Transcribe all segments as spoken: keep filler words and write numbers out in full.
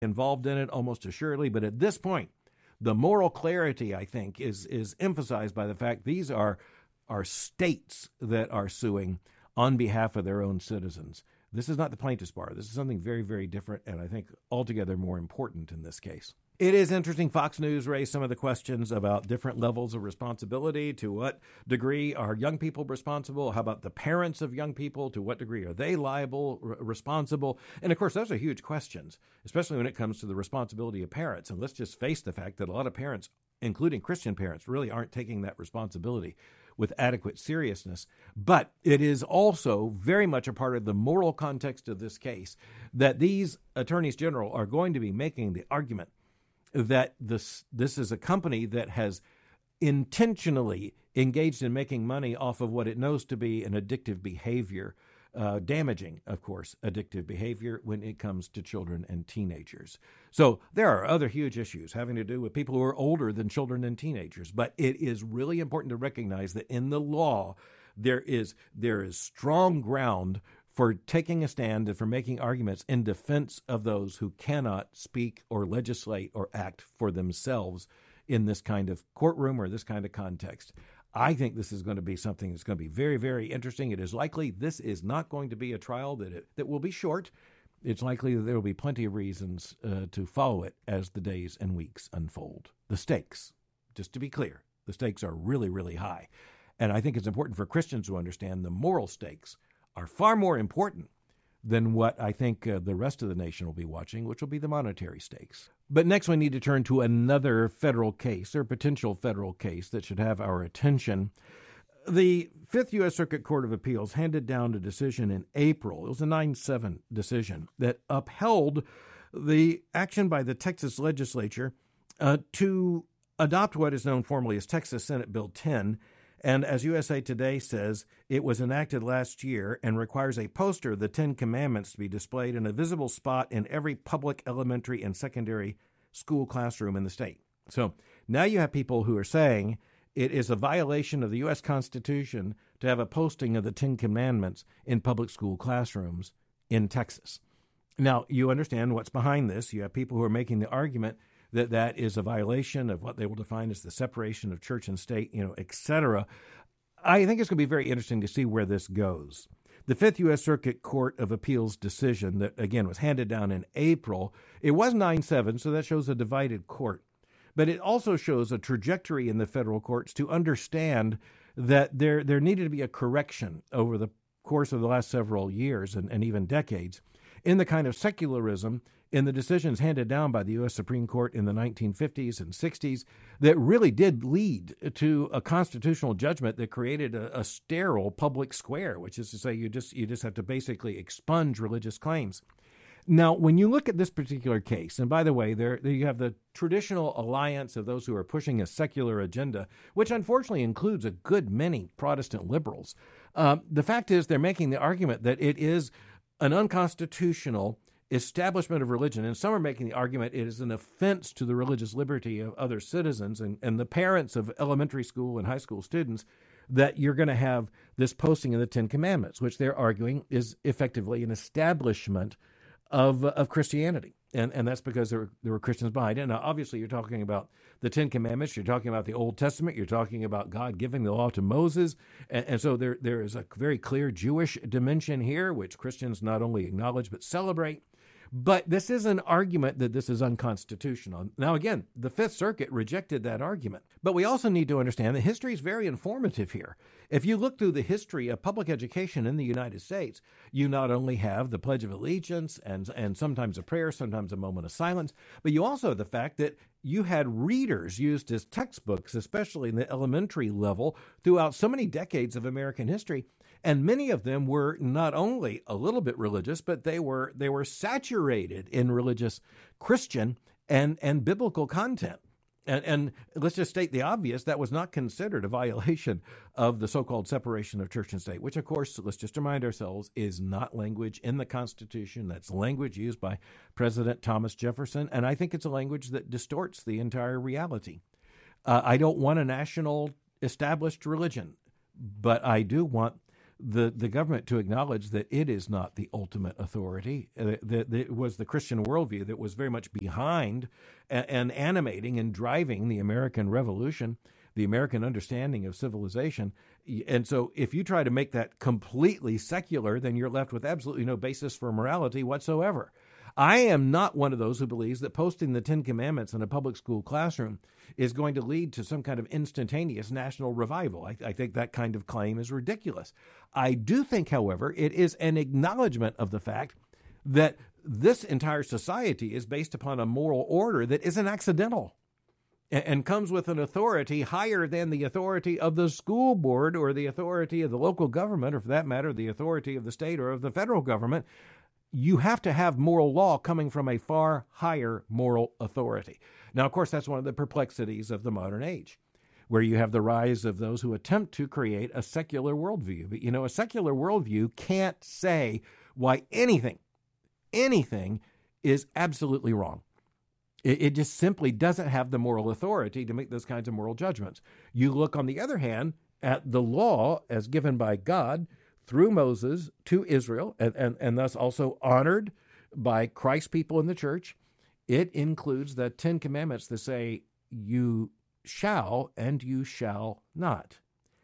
involved in it almost assuredly. But at this point, the moral clarity, I think, is is emphasized by the fact these are, are states that are suing on behalf of their own citizens. This is not the plaintiff's bar. This is something very, very different, and I think altogether more important in this case. It is interesting. Fox News raised some of the questions about different levels of responsibility. To what degree are young people responsible? How about the parents of young people? To what degree are they liable, r- responsible? And of course, those are huge questions, especially when it comes to the responsibility of parents. And let's just face the fact that a lot of parents, including Christian parents, really aren't taking that responsibility with adequate seriousness. But it is also very much a part of the moral context of this case that these attorneys general are going to be making the argument that this this is a company that has intentionally engaged in making money off of what it knows to be an addictive behavior, uh, damaging, of course, addictive behavior when it comes to children and teenagers. So there are other huge issues having to do with people who are older than children and teenagers. But it is really important to recognize that in the law, there is there is strong ground for taking a stand and for making arguments in defense of those who cannot speak or legislate or act for themselves in this kind of courtroom or this kind of context. I think this is going to be something that's going to be very, very interesting. It is likely this is not going to be a trial that it, that will be short. It's likely that there will be plenty of reasons uh, to follow it as the days and weeks unfold. The stakes, just to be clear, the stakes are really, really high. And I think it's important for Christians to understand the moral stakes are far more important than what I think uh, the rest of the nation will be watching, which will be the monetary stakes. But next we need to turn to another federal case, or potential federal case, that should have our attention. The Fifth U S. Circuit Court of Appeals handed down a decision in April. It was a nine seven decision that upheld the action by the Texas legislature uh, to adopt what is known formally as Texas Senate Bill ten. And as U S A Today says, it was enacted last year and requires a poster of the Ten Commandments to be displayed in a visible spot in every public elementary and secondary school classroom in the state. So now you have people who are saying it is a violation of the U S. Constitution to have a posting of the Ten Commandments in public school classrooms in Texas. Now, you understand what's behind this. You have people who are making the argument that that is a violation of what they will define as the separation of church and state, you know, et cetera. I think it's going to be very interesting to see where this goes. The Fifth U S. Circuit Court of Appeals decision that, again, was handed down in April, it was nine seven, so that shows a divided court. But it also shows a trajectory in the federal courts to understand that there, there needed to be a correction over the course of the last several years and, and even decades in the kind of secularism in the decisions handed down by the U S. Supreme Court in the nineteen fifties and sixties that really did lead to a constitutional judgment that created a, a sterile public square, which is to say you just you just have to basically expunge religious claims. Now, when you look at this particular case, and by the way, there, there you have the traditional alliance of those who are pushing a secular agenda, which unfortunately includes a good many Protestant liberals. Um, the fact is they're making the argument that it is an unconstitutional establishment of religion, and some are making the argument it is an offense to the religious liberty of other citizens and, and the parents of elementary school and high school students that you're going to have this posting of the Ten Commandments, which they're arguing is effectively an establishment of of Christianity. And and that's because there, there were Christians behind it. Now, obviously, you're talking about the Ten Commandments. You're talking about the Old Testament. You're talking about God giving the law to Moses. And, and so there there is a very clear Jewish dimension here, which Christians not only acknowledge but celebrate. But this is an argument that this is unconstitutional. Now, again, the Fifth Circuit rejected that argument. But we also need to understand that history is very informative here. If you look through the history of public education in the United States, you not only have the Pledge of Allegiance and, and sometimes a prayer, sometimes a moment of silence, but you also have the fact that you had readers used as textbooks, especially in the elementary level, throughout so many decades of American history. And many of them were not only a little bit religious, but they were they were saturated in religious Christian and, and biblical content. And, and let's just state the obvious, that was not considered a violation of the so-called separation of church and state, which, of course, let's just remind ourselves, is not language in the Constitution. That's language used by President Thomas Jefferson, and I think it's a language that distorts the entire reality. Uh, I don't want a national established religion, but I do want the, the government to acknowledge that it is not the ultimate authority, uh, that, that it was the Christian worldview that was very much behind and, and animating and driving the American Revolution, the American understanding of civilization. And so if you try to make that completely secular, then you're left with absolutely no basis for morality whatsoever. I am not one of those who believes that posting the Ten Commandments in a public school classroom is going to lead to some kind of instantaneous national revival. I, I think that kind of claim is ridiculous. I do think, however, it is an acknowledgement of the fact that this entire society is based upon a moral order that isn't accidental and, and comes with an authority higher than the authority of the school board or the authority of the local government, or for that matter, the authority of the state or of the federal government. You have to have moral law coming from a far higher moral authority. Now, of course, that's one of the perplexities of the modern age, where you have the rise of those who attempt to create a secular worldview. But, you know, a secular worldview can't say why anything, anything is absolutely wrong. It, it just simply doesn't have the moral authority to make those kinds of moral judgments. You look, on the other hand, at the law as given by God through Moses to Israel, and, and, and thus also honored by Christ's people in the church. It includes the Ten Commandments that say, you shall and you shall not.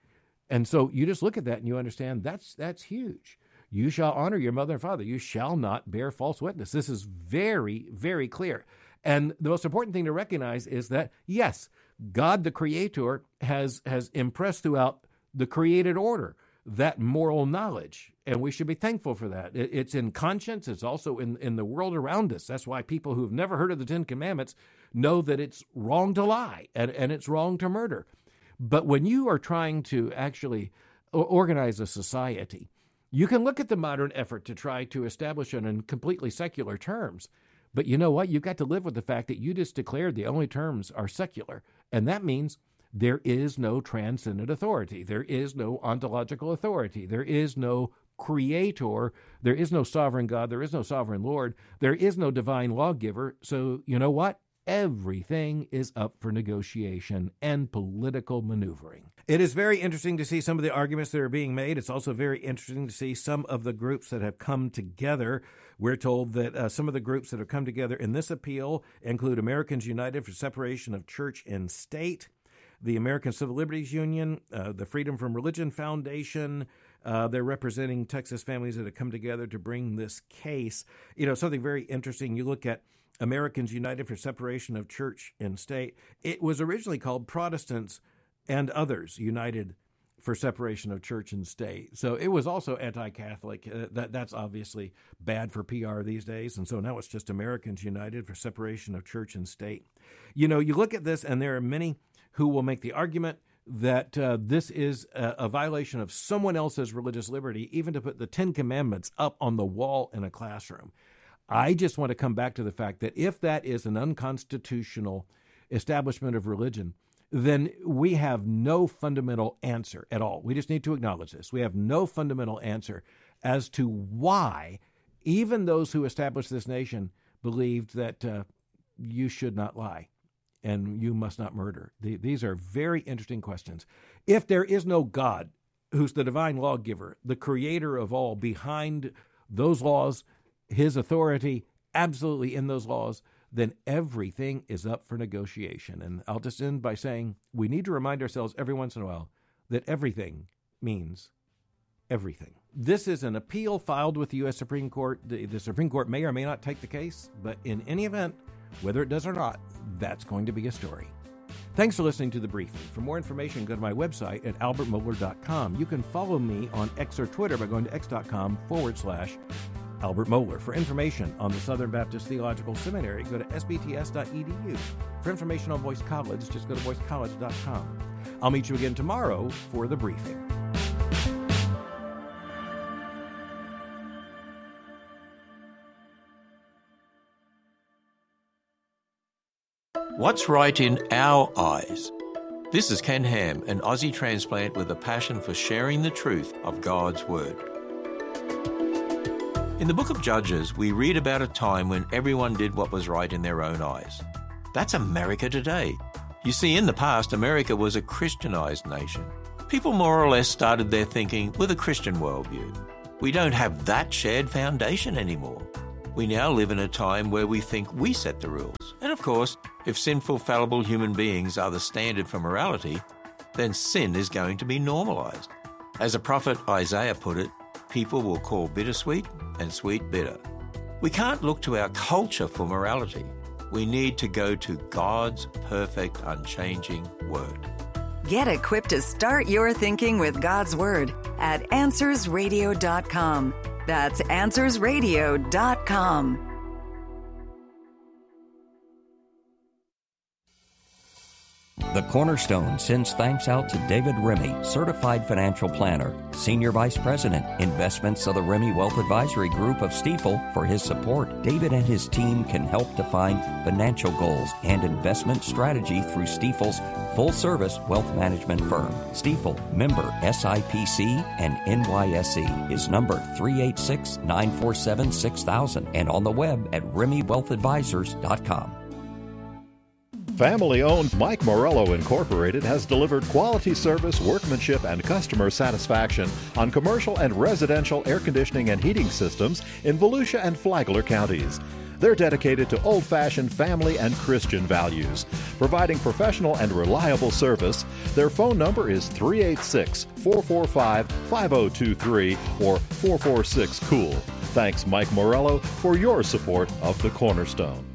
And so you just look at that and you understand that's that's huge. You shall honor your mother and father. You shall not bear false witness. This is very, very clear. And the most important thing to recognize is that, yes, God the Creator has has impressed throughout the created order that moral knowledge, and we should be thankful for that. It, it's in conscience. It's also in, in the world around us. That's why people who have never heard of the Ten Commandments know that it's wrong to lie and, and it's wrong to murder. But when you are trying to actually organize a society, you can look at the modern effort to try to establish it in completely secular terms. But you know what? You've got to live with the fact that you just declared the only terms are secular, and that means there is no transcendent authority. There is no ontological authority. There is no creator. There is no sovereign God. There is no sovereign Lord. There is no divine lawgiver. So you know what? Everything is up for negotiation and political maneuvering. It is very interesting to see some of the arguments that are being made. It's also very interesting to see some of the groups that have come together. We're told that uh, some of the groups that have come together in this appeal include Americans United for Separation of Church and State, the American Civil Liberties Union, uh, the Freedom from Religion Foundation. Uh, they're representing Texas families that have come together to bring this case. You know, something very interesting. You look at Americans United for Separation of Church and State. It was originally called Protestants and Others United for Separation of Church and State. So it was also anti-Catholic. Uh, that That's obviously bad for P R these days. And so now it's just Americans United for Separation of Church and State. You know, you look at this, and there are many who will make the argument that uh, this is a, a violation of someone else's religious liberty, even to put the Ten Commandments up on the wall in a classroom. I just want to come back to the fact that if that is an unconstitutional establishment of religion, then we have no fundamental answer at all. We just need to acknowledge this. We have no fundamental answer as to why even those who established this nation believed that uh, you should not lie and you must not murder. The, these are very interesting questions. If there is no God, who's the divine lawgiver, the creator of all, behind those laws, his authority absolutely in those laws, then everything is up for negotiation. And I'll just end by saying we need to remind ourselves every once in a while that everything means everything. This is an appeal filed with the U S Supreme Court. The, the Supreme Court may or may not take the case, but in any event, whether it does or not, that's going to be a story. Thanks for listening to The Briefing. For more information, go to my website at albert mohler dot com. You can follow me on X or Twitter by going to x.com forward slash Albert Mohler. For information on the Southern Baptist Theological Seminary, go to s b t s dot e d u. For information on Voice College, just go to voice college dot com. I'll meet you again tomorrow for The Briefing. What's right in our eyes? This is Ken Ham, an Aussie transplant with a passion for sharing the truth of God's Word. In the book of Judges, we read about a time when everyone did what was right in their own eyes. That's America today. You see, in the past, America was a Christianized nation. people more or less started their thinking with a Christian worldview. We don't have that shared foundation anymore. We now live in a time where we think we set the rules. And of course, if sinful, fallible human beings are the standard for morality, then sin is going to be normalized. As the prophet Isaiah put it, people will call bitter sweet and sweet bitter. We can't look to our culture for morality. We need to go to God's perfect, unchanging Word. Get equipped to start your thinking with God's Word at answers radio dot com. That's answers radio dot com. The Cornerstone sends thanks out to David Remy, Certified Financial Planner, Senior Vice President, Investments of the Remy Wealth Advisory Group of Stifel, for his support. David and his team can help define financial goals and investment strategy through Stifel's full-service wealth management firm. Stifel, member S I P C and N Y S E, is number three eight six, nine four seven, six thousand and on the web at remy wealth advisors dot com. Family-owned Mike Morello Incorporated has delivered quality service, workmanship, and customer satisfaction on commercial and residential air conditioning and heating systems in Volusia and Flagler counties. They're dedicated to old-fashioned family and Christian values, providing professional and reliable service. Their phone number is three eight six, four four five, five oh two three or four four six, C O O L. Thanks, Mike Morello, for your support of the Cornerstone.